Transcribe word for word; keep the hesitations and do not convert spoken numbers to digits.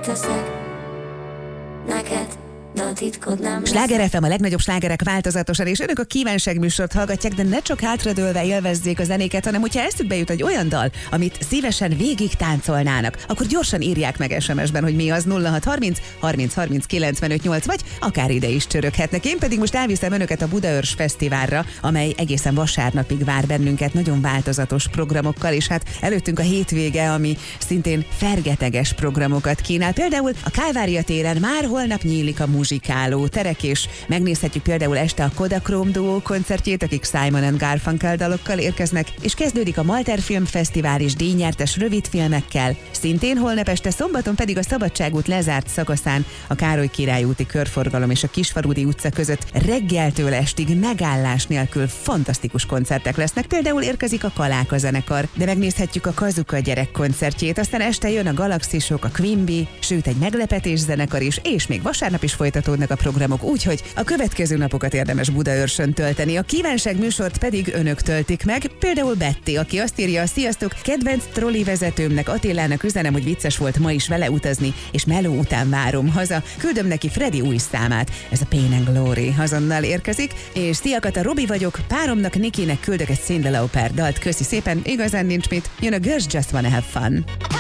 teszek neked, de a titkod nem Sláger ef em, a legnagyobb slágerek változatosan, és önök a kívánság műsort hallgatják, de ne csak hátradőlve élvezzék a zenéket, hanem hogyha eszükbe jut egy olyan dal, amit szívesen végig táncolnának, akkor gyorsan írják meg es em es-ben, hogy mi az. Nulla hat harminc harminc harminc kilencvenöt nyolc, vagy akár ide is csöröghetnek. Én pedig most elviszem önöket a Budaörs Fesztiválra, amely egészen vasárnapig vár bennünket nagyon változatos programokkal, és hát előttünk a hétvége, ami szintén fergeteges programokat kínál. Például a Kálvária téren már holnap nyílik a muzsikáló terek, és megnézhetjük például este a Kodachrome Duo koncertjét, akik Simon and Garfunkel dalokkal érkeznek, és kezdődik a Malter Film Fesztivál is díjnyertes rövidfilmekkel. Szintén holnap este, szombaton pedig a Szabadságút lezárt szakaszán a Károly Király úti körforgalom és a Kisfaludy utca között reggeltől estig megállás nélkül fantasztikus koncertek lesznek. Például érkezik a Kaláka zenekar, de megnézhetjük a Kazuka gyerekkoncertjét, aztán este jön a Galaxisok, a Quimby, sőt egy meglepetés zenekar is, és még vasárnap is folytatódnak a programok, úgyhogy a következő napokat érdemes Budaörsön tölteni. A kívánság műsort pedig önök töltik meg, például Betty, aki azt írja: sziasztok, kedvenc troli vezetőmnek, Attilának üzenem, hogy vicces volt ma is vele utazni, és meló után várom haza. Küldöm neki Freddy új számát, ez a Pain and Glory azonnal érkezik, és szia Kata, Robi vagyok, páromnak Nikinek küldök egy Cyndi Lauper dalt, köszi szépen, igazán nincs mit, jön a Girls Just Wanna Have Fun.